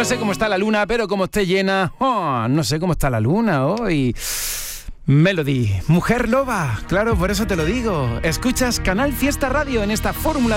No sé cómo está la luna, pero como esté llena, no sé cómo está la luna hoy. Melody, mujer loba, claro, por eso te lo digo. Escuchas Canal Fiesta Radio en esta fórmula